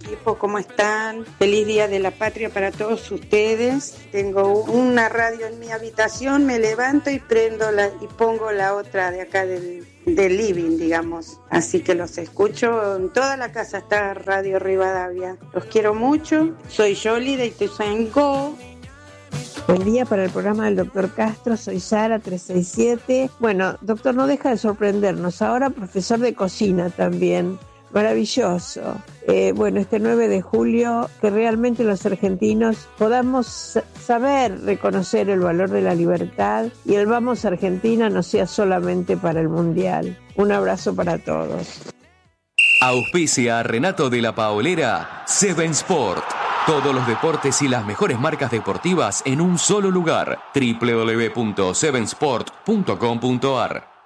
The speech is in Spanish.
equipo, ¿cómo están? Feliz Día de la Patria para todos ustedes. Tengo una radio en mi habitación, me levanto y y pongo la otra de acá del living, digamos. Así que los escucho, en toda la casa está Radio Rivadavia. Los quiero mucho. Soy Yoli de Ituzaingó. Buen día para el programa del doctor Castro, soy Sara 367. Bueno, doctor, no deja de sorprendernos, ahora profesor de cocina también, maravilloso. Bueno, este 9 de julio, que realmente los argentinos podamos saber reconocer el valor de la libertad y el Vamos Argentina no sea solamente para el Mundial. Un abrazo para todos. Auspicia a Renato de la Paolera, Seven Sport. Todos los deportes y las mejores marcas deportivas en un solo lugar. www.sevensport.com.ar